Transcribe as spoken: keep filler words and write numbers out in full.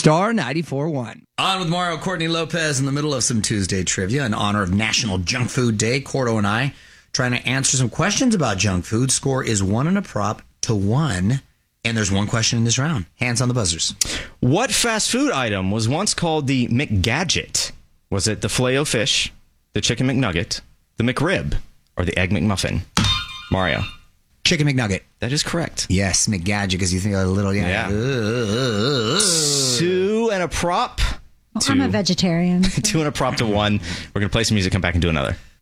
Star ninety-four point one. On with Mario Courtney Lopez in the middle of some Tuesday trivia in honor of National Junk Food Day. Cordo and I trying to answer some questions about junk food. Score is one and a prop to one. And there's one question in this round. Hands on the buzzers. What fast food item was once called the McGadget? Was it the Filet-O-Fish, the Chicken McNugget, the McRib, or the Egg McMuffin? Mario. Chicken McNugget. That is correct. Yes, McGadget, because you think of a little, yeah. yeah. Two and a prop. Well, to, I'm a vegetarian. So. Two and a prop to one. We're going to play some music, come back and do another.